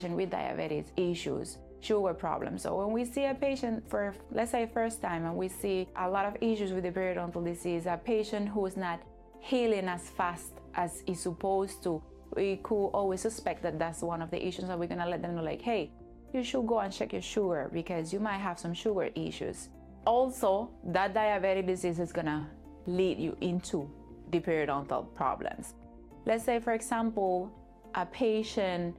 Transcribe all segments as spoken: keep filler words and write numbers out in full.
with diabetes issues, sugar problems. So when we see a patient for, let's say, first time, and we see a lot of issues with the periodontal disease, a patient who is not healing as fast as is supposed to, we could always suspect that that's one of the issues, and we're gonna let them know, like, hey, you should go and check your sugar because you might have some sugar issues. Also, that diabetic disease is gonna lead you into the periodontal problems. Let's say, for example, a patient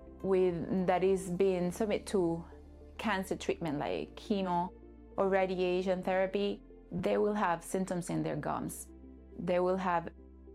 with that is being submitted to cancer treatment like chemo or radiation therapy, they will have symptoms in their gums. They will have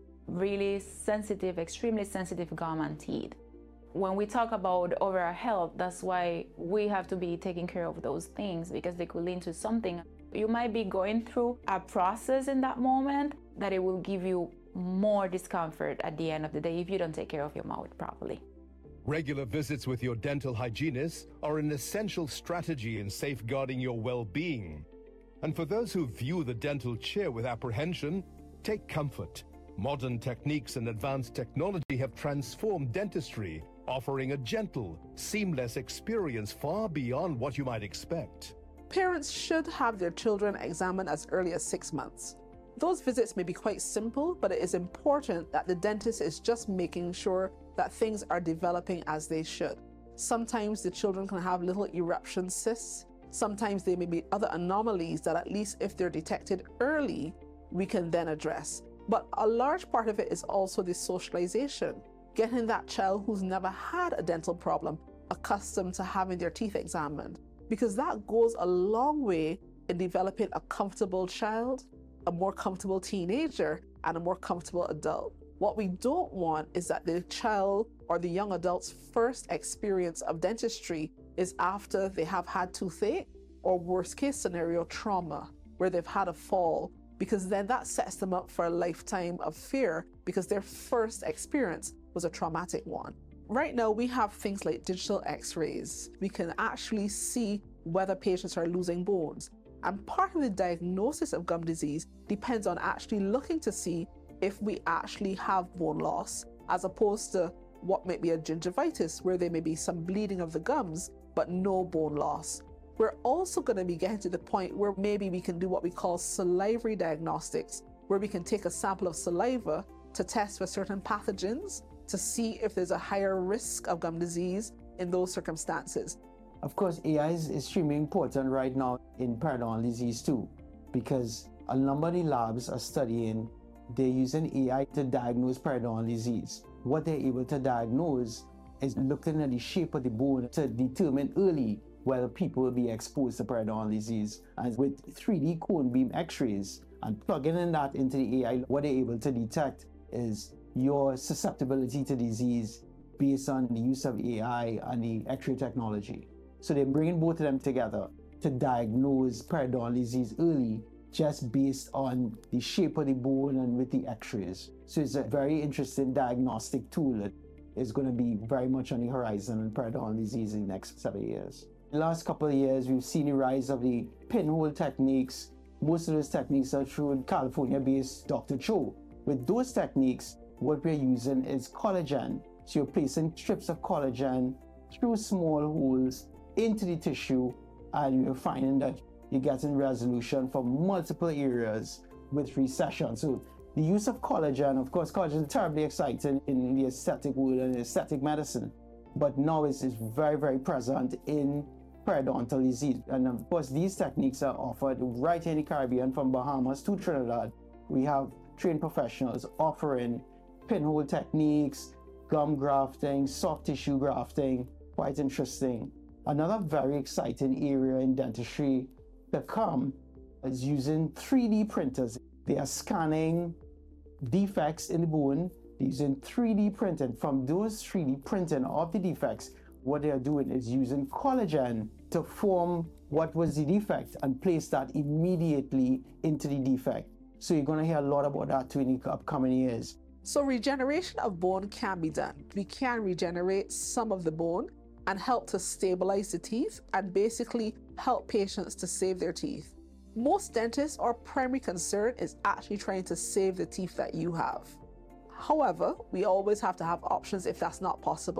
really sensitive, extremely sensitive gum and teeth. When we talk about overall health, that's why we have to be taking care of those things, because they could lead to something. You might be going through a process in that moment that it will give you more discomfort at the end of the day if you don't take care of your mouth properly. Regular visits with your dental hygienist are an essential strategy in safeguarding your well-being. And for those who view the dental chair with apprehension, take comfort. Modern techniques and advanced technology have transformed dentistry, offering a gentle, seamless experience far beyond what you might expect. Parents should have their children examined as early as six months. Those visits may be quite simple, but it is important that the dentist is just making sure that things are developing as they should. Sometimes the children can have little eruption cysts. Sometimes there may be other anomalies that, at least if they're detected early, we can then address. But a large part of it is also the socialization, getting that child who's never had a dental problem accustomed to having their teeth examined, because that goes a long way in developing a comfortable child, a more comfortable teenager, and a more comfortable adult. What we don't want is that the child or the young adult's first experience of dentistry is after they have had toothache, or worst case scenario, trauma, where they've had a fall, because then that sets them up for a lifetime of fear because their first experience was a traumatic one. Right now, we have things like digital x-rays. We can actually see whether patients are losing bones. And part of the diagnosis of gum disease depends on actually looking to see if we actually have bone loss, as opposed to what may be a gingivitis, where there may be some bleeding of the gums, but no bone loss. We're also going to be getting to the point where maybe we can do what we call salivary diagnostics, where we can take a sample of saliva to test for certain pathogens to see if there's a higher risk of gum disease in those circumstances. Of course, A I is extremely important right now in periodontal disease too, because a number of the labs are studying, they're using A I to diagnose periodontal disease. What they're able to diagnose is looking at the shape of the bone to determine early whether people will be exposed to periodontal disease. And with three D cone beam x-rays and plugging in that into the A I, what they're able to detect is your susceptibility to disease based on the use of A I and the x-ray technology. So they're bringing both of them together to diagnose periodontal disease early, just based on the shape of the bone and with the x-rays. So it's a very interesting diagnostic tool that is going to be very much on the horizon in periodontal disease in the next several years. In the last couple of years, we've seen the rise of the pinhole techniques. Most of those techniques are through California-based Doctor Cho. With those techniques, what we're using is collagen. So you're placing strips of collagen through small holes into the tissue, and you're finding that you're getting resolution from multiple areas with recession. So the use of collagen, of course, collagen is terribly exciting in the aesthetic world and aesthetic medicine, but now it's, it's very, very present in periodontal disease. And of course, these techniques are offered right in the Caribbean, from Bahamas to Trinidad. We have trained professionals offering pinhole techniques, gum grafting, soft tissue grafting, quite interesting. Another very exciting area in dentistry to come is using three D printers. They are scanning defects in the bone, using three D printing. From those three D printing of the defects, what they are doing is using collagen to form what was the defect and place that immediately into the defect. So you're going to hear a lot about that too in the upcoming years. So regeneration of bone can be done. We can regenerate some of the bone and help to stabilize the teeth and basically help patients to save their teeth. Most dentists, our primary concern is actually trying to save the teeth that you have. However, we always have to have options if that's not possible.